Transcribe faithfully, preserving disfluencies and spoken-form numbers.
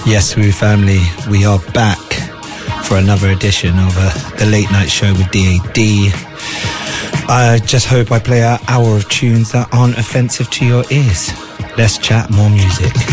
Yes, Woo family, we are back for another edition of uh, the Late Night Show with D A D. I just hope I play an hour of tunes that aren't offensive to your ears. Let's chat more music.